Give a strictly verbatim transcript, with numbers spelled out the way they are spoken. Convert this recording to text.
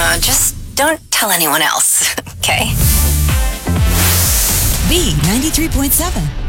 Uh, just don't tell anyone else, okay? B ninety-three point seven.